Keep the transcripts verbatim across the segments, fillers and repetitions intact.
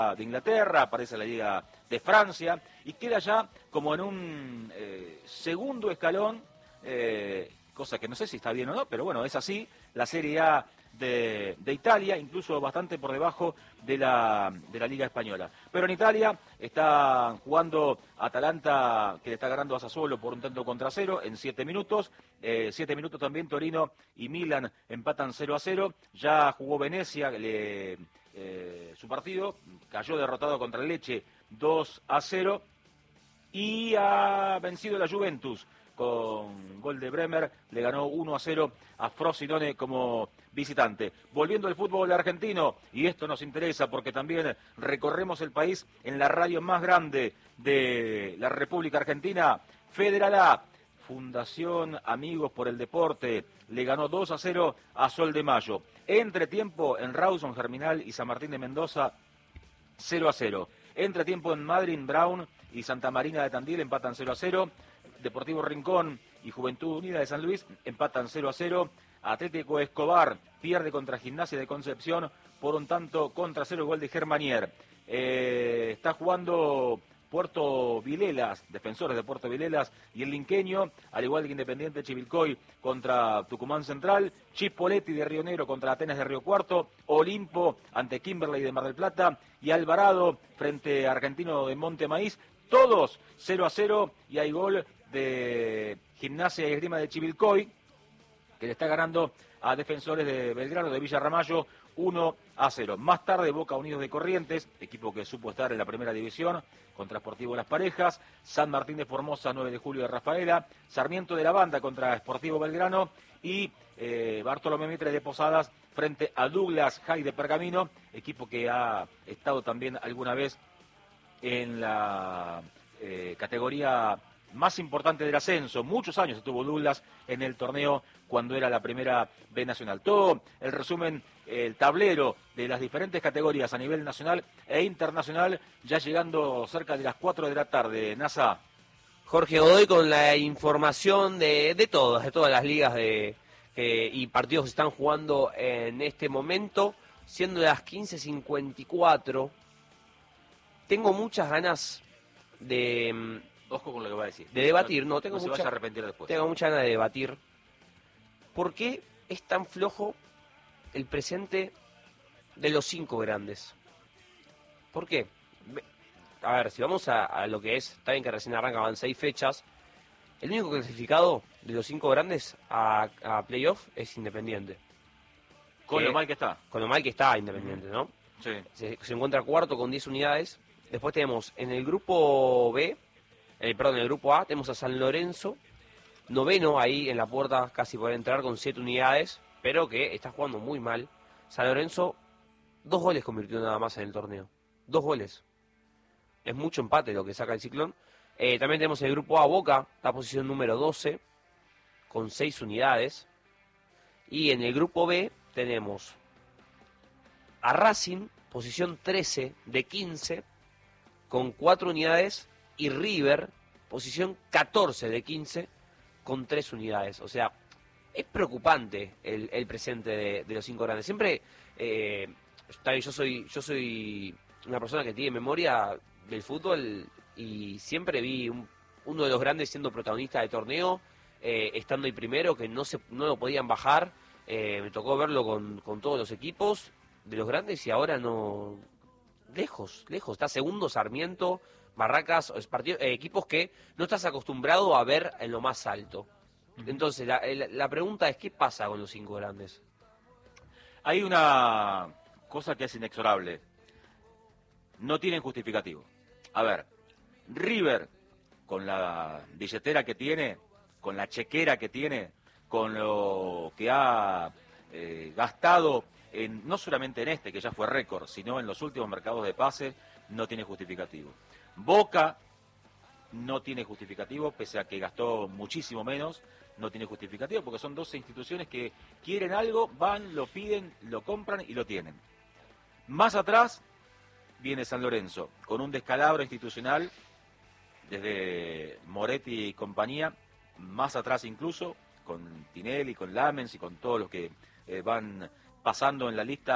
de Inglaterra, aparece la Liga de Francia y queda ya como en un eh, segundo escalón, eh, cosa que no sé si está bien o no, pero bueno, es así, la Serie A de, de Italia, incluso bastante por debajo de la, de la Liga Española. Pero en Italia está jugando Atalanta, que le está ganando a Sassuolo por un tanto contra cero en siete minutos. Eh, siete minutos también Torino y Milan empatan cero a cero. Ya jugó Venecia, le, eh, su partido, cayó derrotado contra el Lecce dos a cero. Y ha vencido la Juventus con gol de Bremer, le ganó uno a cero a Frosinone como visitante. Volviendo al fútbol argentino, y esto nos interesa porque también recorremos el país en la radio más grande de la República Argentina, Federal A, Fundación Amigos por el Deporte, le ganó dos a cero a Sol de Mayo. Entre tiempo en Rawson, Germinal y San Martín de Mendoza, cero a cero. Entre tiempo en Madrid, Brown y Santa Marina de Tandil empatan cero a cero. Deportivo Rincón y Juventud Unida de San Luis empatan cero a cero. Atlético Escobar pierde contra Gimnasia de Concepción por un tanto contra cero, gol de Germanier. Eh, está jugando Puerto Vilelas, defensores de Puerto Vilelas y el Linqueño, al igual que Independiente Chivilcoy contra Tucumán Central, Chipoleti de Río Negro contra Atenas de Río Cuarto, Olimpo ante Kimberley de Mar del Plata y Alvarado frente a Argentino de Monte Maíz, todos cero a cero, y hay gol de Gimnasia y Esgrima de Chivilcoy, que le está ganando a Defensores de Belgrano de Villa Ramallo uno a cero. Más tarde Boca Unidos de Corrientes, equipo que supo estar en la primera división, contra Sportivo Las Parejas, San Martín de Formosa, nueve de julio de Rafaela, Sarmiento de la Banda contra Sportivo Belgrano y eh, Bartolomé Mitre de Posadas frente a Douglas High de Pergamino, equipo que ha estado también alguna vez en la eh, categoría más importante del ascenso. Muchos años estuvo Douglas en el torneo cuando era la primera B nacional. Todo el resumen, el tablero de las diferentes categorías a nivel nacional e internacional, ya llegando cerca de las cuatro de la tarde. NASA. Jorge Godoy con la información de, de todas, de todas las ligas de, eh, y partidos que están jugando en este momento, siendo las quince cincuenta y cuatro. Tengo muchas ganas de... Ojo con lo que va a decir. De debatir, no, tengo no se mucha, vaya a arrepentir después. Tengo mucha ganas de debatir. ¿Por qué es tan flojo el presente de los cinco grandes? ¿Por qué? A ver, si vamos a, a lo que es, está bien que recién arrancaban seis fechas, el único clasificado de los cinco grandes a, a playoff es Independiente. Con que, lo mal que está. Con lo mal que está Independiente, ¿no? Sí. Se, se encuentra cuarto con diez unidades. Después tenemos en el grupo B, eh, perdón, en el grupo A tenemos a San Lorenzo, noveno ahí en la puerta, casi por entrar con siete unidades, pero que está jugando muy mal. San Lorenzo, dos goles convirtió nada más en el torneo. Dos goles. Es mucho empate lo que saca el Ciclón. Eh, también tenemos en el grupo A Boca, la posición número doce, con seis unidades. Y en el grupo B tenemos a Racing, posición trece de quince, con cuatro unidades, y River, posición catorce de quince, con tres unidades. O sea, es preocupante el, el presente de, de los cinco grandes. Siempre, eh, yo soy yo soy una persona que tiene memoria del fútbol y siempre vi un, uno de los grandes siendo protagonista de torneo, eh, estando ahí primero, que no se no lo podían bajar. Eh, me tocó verlo con, con todos los equipos de los grandes y ahora no... Lejos, lejos. Está segundo Sarmiento, Barracas, partido, eh, equipos que no estás acostumbrado a ver en lo más alto. Entonces, la, la, la pregunta es, ¿qué pasa con los cinco grandes? Hay una cosa que es inexorable. No tienen justificativo. A ver, River, con la billetera que tiene, con la chequera que tiene, con lo que ha eh, gastado, en, no solamente en este, que ya fue récord, sino en los últimos mercados de pase, no tiene justificativo. Boca no tiene justificativo, pese a que gastó muchísimo menos, no tiene justificativo, porque son dos instituciones que quieren algo, van, lo piden, lo compran y lo tienen. Más atrás viene San Lorenzo, con un descalabro institucional desde Moretti y compañía, más atrás incluso, con Tinelli, con Lamens y con todos los que eh, van pasando en la lista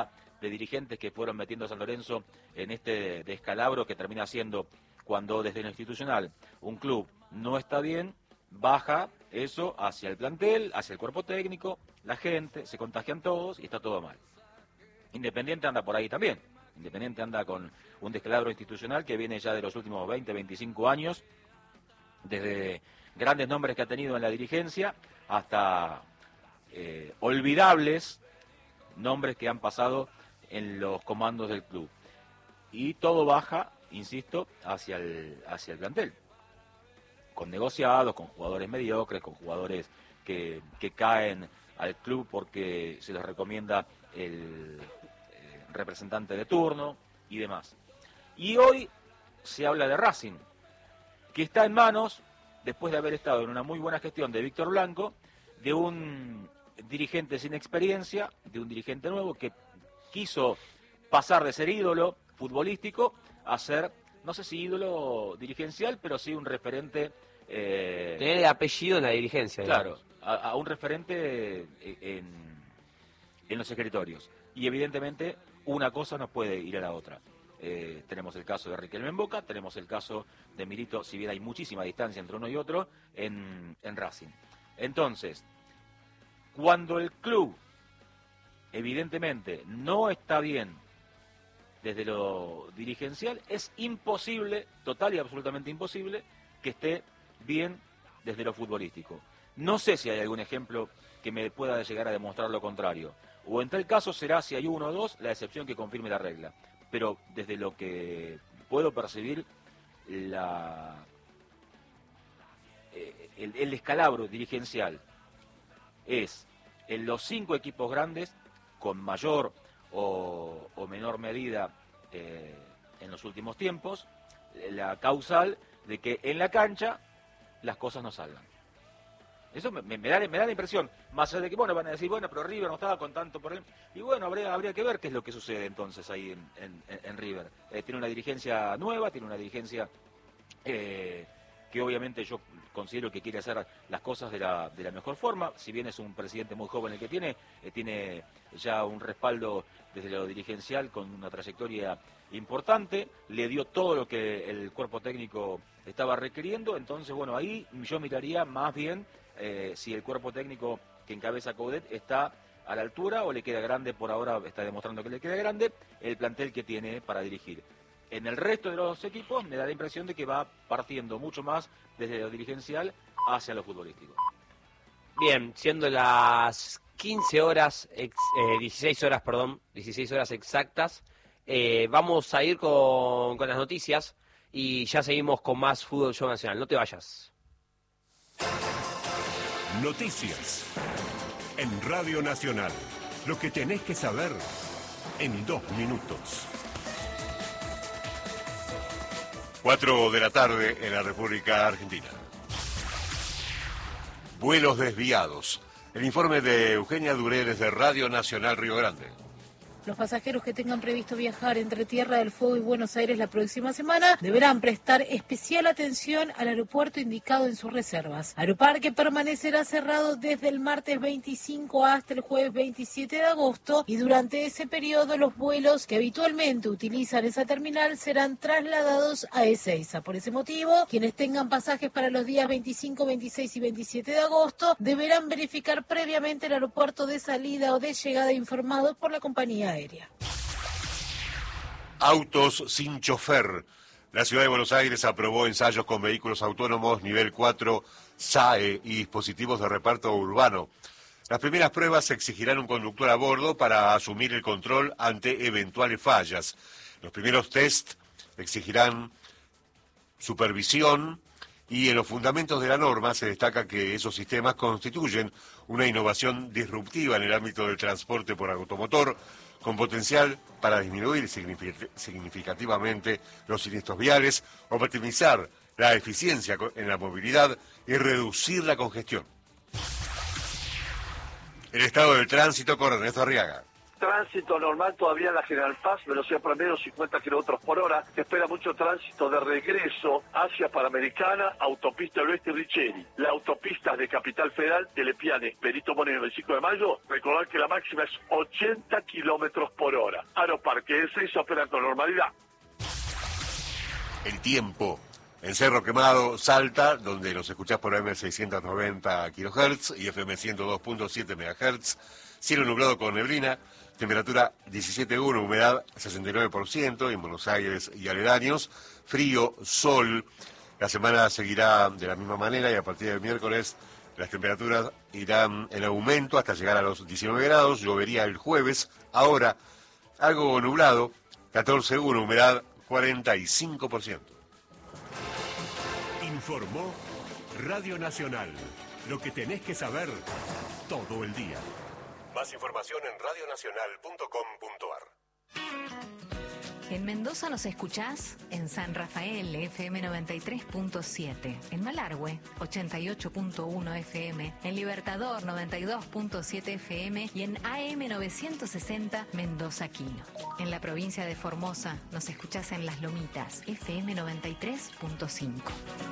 de dirigentes que fueron metiendo a San Lorenzo en este descalabro que termina siendo cuando desde lo institucional un club no está bien, baja eso hacia el plantel, hacia el cuerpo técnico, la gente, se contagian todos y está todo mal. Independiente anda por ahí también. Independiente anda con un descalabro institucional que viene ya de los últimos veinte, veinticinco años, desde grandes nombres que ha tenido en la dirigencia hasta eh, olvidables nombres que han pasado en los comandos del club. Y todo baja, insisto, hacia el, hacia el plantel. Con negociados, con jugadores mediocres, con jugadores que, que caen al club porque se les recomienda el eh, representante de turno y demás. Y hoy se habla de Racing, que está en manos, después de haber estado en una muy buena gestión de Víctor Blanco, de un dirigente sin experiencia, de un dirigente nuevo que quiso pasar de ser ídolo futbolístico a ser, no sé si ídolo dirigencial, pero sí un referente... Eh, Tener el apellido en la dirigencia. Claro, a, a un referente en, en los escritorios. Y evidentemente una cosa no puede ir a la otra. Eh, tenemos el caso de Riquelme en Boca, tenemos el caso de Milito, si bien hay muchísima distancia entre uno y otro, en, en Racing. Entonces, cuando el club evidentemente no está bien desde lo dirigencial, es imposible, total y absolutamente imposible, que esté bien desde lo futbolístico. No sé si hay algún ejemplo que me pueda llegar a demostrar lo contrario. O en tal caso será, si hay uno o dos, la excepción que confirme la regla. Pero desde lo que puedo percibir, la, el, el descalabro dirigencial es en los cinco equipos grandes, con mayor o, o menor medida eh, en los últimos tiempos, la causal de que en la cancha las cosas no salgan. Eso me, me, da, me da la impresión, más allá de que, bueno, van a decir, bueno, pero River no estaba con tanto problema. Y bueno, habría, habría que ver qué es lo que sucede entonces ahí en, en, en River. Eh, tiene una dirigencia nueva, tiene una dirigencia eh, que obviamente yo considero que quiere hacer las cosas de la, de la mejor forma. Si bien es un presidente muy joven el que tiene, eh, tiene ya un respaldo desde lo dirigencial con una trayectoria importante, le dio todo lo que el cuerpo técnico estaba requiriendo. Entonces, bueno, ahí yo miraría más bien eh, si el cuerpo técnico que encabeza Coudet está a la altura o le queda grande, por ahora está demostrando que le queda grande, el plantel que tiene para dirigir. En el resto de los equipos me da la impresión de que va partiendo mucho más desde lo dirigencial hacia lo futbolístico. Bien, siendo las quince horas, ex, eh, dieciséis horas, perdón, dieciséis horas exactas, eh, vamos a ir con, con las noticias y ya seguimos con más Fútbol Show Nacional. No te vayas. Noticias en Radio Nacional. Lo que tenés que saber en dos minutos. Cuatro de la tarde en la República Argentina. Vuelos desviados. El informe de Eugenia Dureles de Radio Nacional Río Grande. Los pasajeros que tengan previsto viajar entre Tierra del Fuego y Buenos Aires la próxima semana deberán prestar especial atención al aeropuerto indicado en sus reservas. Aeroparque permanecerá cerrado desde el martes veinticinco hasta el jueves veintisiete de agosto y durante ese periodo los vuelos que habitualmente utilizan esa terminal serán trasladados a Ezeiza. Por ese motivo, quienes tengan pasajes para los días veinticinco, veintiséis y veintisiete de agosto deberán verificar previamente el aeropuerto de salida o de llegada informados por la compañía aérea. Autos sin chofer. La Ciudad de Buenos Aires aprobó ensayos con vehículos autónomos nivel cuatro S A E y dispositivos de reparto urbano. Las primeras pruebas exigirán un conductor a bordo para asumir el control ante eventuales fallas. Los primeros test exigirán supervisión y en los fundamentos de la norma se destaca que esos sistemas constituyen una innovación disruptiva en el ámbito del transporte por automotor, con potencial para disminuir significativamente los siniestros viales, optimizar la eficiencia en la movilidad y reducir la congestión. El estado del tránsito con Ernesto Arriaga. Tránsito normal todavía en la General Paz, velocidad promedio cincuenta kilómetros por hora. Se espera mucho tránsito de regreso hacia Panamericana, autopista del Oeste Richeri. La autopista de Capital Federal, Telepiane, Benito Moreno, el cinco de mayo. Recordar que la máxima es ochenta kilómetros por hora. Aeroparque Ezeiza opera con normalidad. El tiempo. En Cerro Quemado, Salta, donde nos escuchás por M seiscientos noventa kilohertz y F M ciento dos punto siete megahertz. Cielo nublado con neblina, temperatura diecisiete coma uno, humedad sesenta y nueve por ciento en Buenos Aires y aledaños. Frío, sol. La semana seguirá de la misma manera y a partir del miércoles las temperaturas irán en aumento hasta llegar a los diecinueve grados. Llovería el jueves. Ahora, algo nublado, catorce coma uno, humedad cuarenta y cinco por ciento. Informó Radio Nacional. Lo que tenés que saber todo el día. Más información en radio nacional punto com punto a r. En Mendoza nos escuchás en San Rafael, F M noventa y tres punto siete. En Malargüe, ochenta y ocho punto uno F M. En Libertador, noventa y dos punto siete F M. Y en A M novecientos sesenta, Mendoza Quino. En la provincia de Formosa nos escuchás en Las Lomitas, F M noventa y tres punto cinco.